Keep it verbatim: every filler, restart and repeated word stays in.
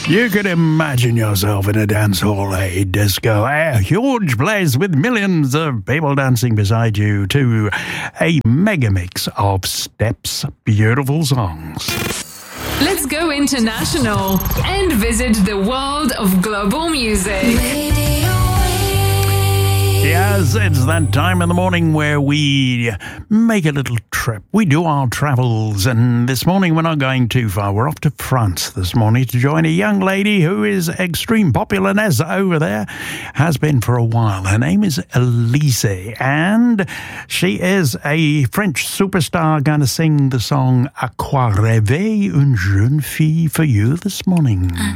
You can imagine yourself in a dance hall, a disco, a huge place with millions of people dancing beside you to a mega mix of steps, beautiful songs. Let's go international and visit the world of global music. Yes, it's that time in the morning where we make a little trip. We do our travels, and this morning we're not going too far. We're off to France this morning to join a young lady who is extreme popularness over there, has been for a while. Her name is Elise, and she is a French superstar going to sing the song À quoi rêver une jeune fille for you this morning.